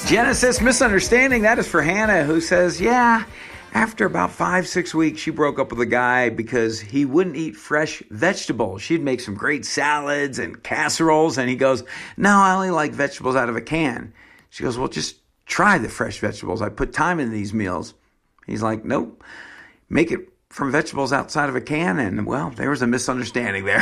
Genesis Misunderstanding, that is for Hannah, who says, yeah, after about 5-6 weeks, she broke up with a guy because he wouldn't eat fresh vegetables. She'd make some great salads and casseroles, and he goes, no, I only like vegetables out of a can. She goes, well, just try the fresh vegetables. I put time into these meals. He's like, nope, make it from vegetables outside of a can, and, well, there was a misunderstanding there.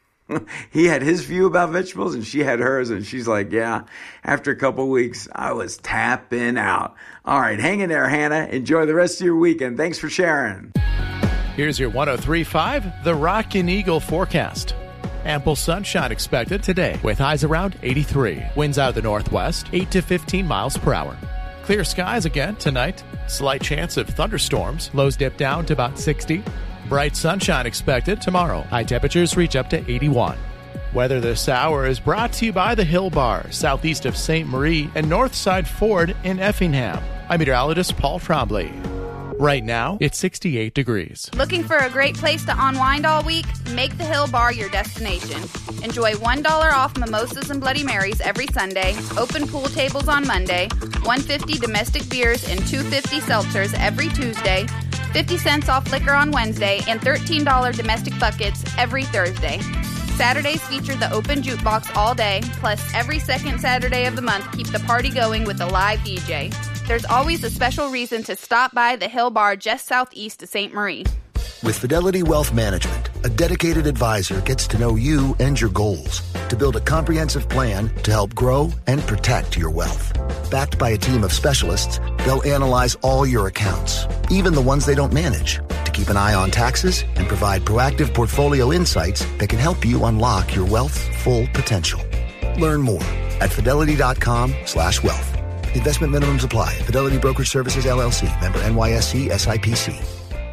He had his view about vegetables and she had hers, and she's like, yeah, after a couple weeks, I was tapping out. All right, hang in there, Hannah. Enjoy the rest of your weekend. Thanks for sharing. Here's your 103.5 The Rockin' Eagle forecast. Ample sunshine expected today with highs around 83. Winds out of the northwest, 8 to 15 miles per hour. Clear skies again tonight. Slight chance of thunderstorms. Lows dip down to about 60. Bright sunshine expected tomorrow. High temperatures reach up to 81. Weather this hour is brought to you by the Hill Bar, southeast of St. Marie and Northside Ford in Effingham. I'm meteorologist Paul Trombley. Right now, it's 68 degrees. Looking for a great place to unwind all week? Make the Hill Bar your destination. Enjoy $1 off mimosas and Bloody Marys every Sunday, open pool tables on Monday, $1.50 domestic beers and $2.50 seltzers every Tuesday, 50 cents off liquor on Wednesday, and $13 domestic buckets every Thursday. Saturdays feature the open jukebox all day, plus every second Saturday of the month keep the party going with a live DJ. There's always a special reason to stop by the Hill Bar just southeast of St. Marie. With Fidelity Wealth Management, a dedicated advisor gets to know you and your goals to build a comprehensive plan to help grow and protect your wealth. Backed by a team of specialists, they'll analyze all your accounts, even the ones they don't manage, to keep an eye on taxes and provide proactive portfolio insights that can help you unlock your wealth's full potential. Learn more at fidelity.com/wealth. Investment minimums apply. Fidelity Brokerage Services, LLC. Member NYSE SIPC.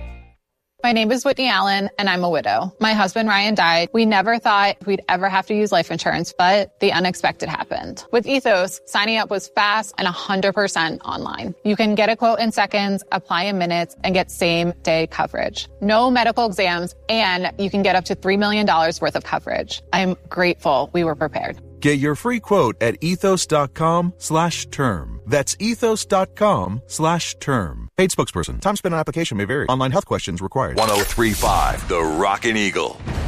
My name is Whitney Allen, and I'm a widow. My husband, Ryan, died. We never thought we'd ever have to use life insurance, but the unexpected happened. With Ethos, signing up was fast and 100% online. You can get a quote in seconds, apply in minutes, and get same-day coverage. No medical exams, and you can get up to $3 million worth of coverage. I'm grateful we were prepared. Get your free quote at ethos.com/term. That's ethos.com/term. Paid spokesperson. Time spent on application may vary. Online health questions required. 103.5 The Rockin' Eagle.